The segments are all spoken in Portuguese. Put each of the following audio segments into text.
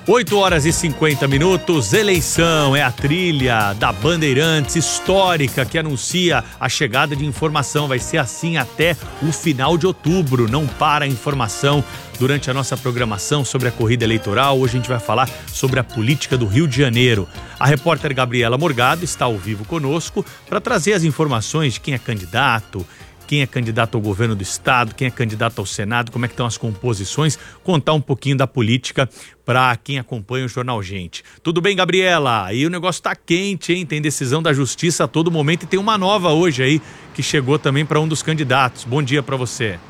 8h50, eleição é a trilha da Bandeirantes histórica que anuncia a chegada de informação. Vai ser assim até o final de outubro. Não para a informação durante a nossa programação sobre a corrida eleitoral. Hoje a gente vai falar sobre a política do Rio de Janeiro. A repórter Gabriela Morgado está ao vivo conosco para trazer as informações de quem é candidato ao governo do estado, quem é candidato ao Senado, como é que estão as composições, contar um pouquinho da política para quem acompanha o Jornal Gente. Tudo bem, Gabriela? Aí o negócio tá quente, hein? Tem decisão da justiça a todo momento e tem uma nova hoje aí que chegou também para um dos candidatos. Bom dia para você.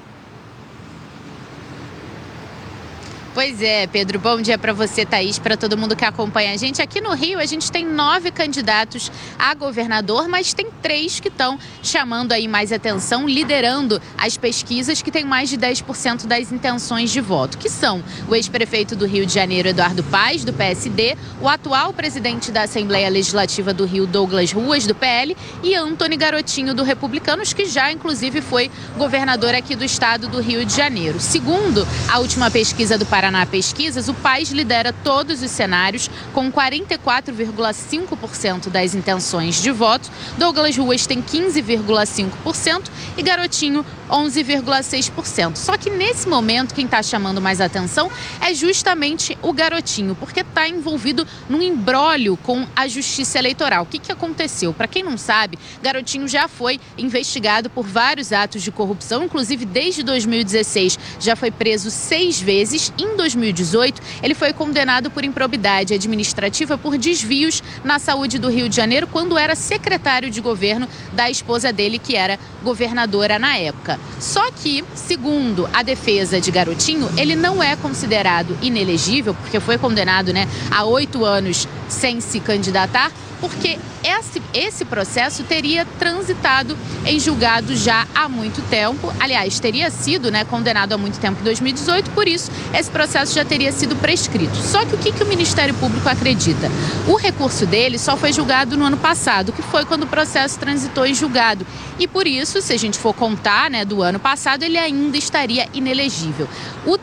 Pois é, Pedro, bom dia para você, Thaís, para todo mundo que acompanha a gente. Aqui no Rio, a gente tem 9 candidatos a governador, mas tem 3 que estão chamando aí mais atenção, liderando as pesquisas, que tem mais de 10% das intenções de voto, que são o ex-prefeito do Rio de Janeiro, Eduardo Paes, do PSD, o atual presidente da Assembleia Legislativa do Rio, Douglas Ruas, do PL, e Antony Garotinho, do Republicanos, que já, inclusive, foi governador aqui do estado do Rio de Janeiro. Segundo a última pesquisa do Paraná Pesquisas, o Paes lidera todos os cenários com 44,5% das intenções de voto, Douglas Ruas tem 15,5% e Garotinho 11,6%. Só que nesse momento quem está chamando mais atenção é justamente o Garotinho, porque está envolvido num imbróglio com a Justiça Eleitoral. O que aconteceu? Para quem não sabe, Garotinho já foi investigado por vários atos de corrupção, inclusive desde 2016 já foi preso 6 vezes. Em 2018, ele foi condenado por improbidade administrativa por desvios na saúde do Rio de Janeiro, quando era secretário de governo da esposa dele, que era governadora na época. Só que, segundo a defesa de Garotinho, ele não é considerado inelegível, porque foi condenado, a 8 anos sem se candidatar, porque esse processo teria transitado em julgado já há muito tempo. Aliás, teria sido condenado há muito tempo, em 2018, por isso esse processo já teria sido prescrito. Só que o que o Ministério Público acredita? O recurso dele só foi julgado no ano passado, que foi quando o processo transitou em julgado. E por isso, se a gente for contar do ano passado, ele ainda estaria inelegível. O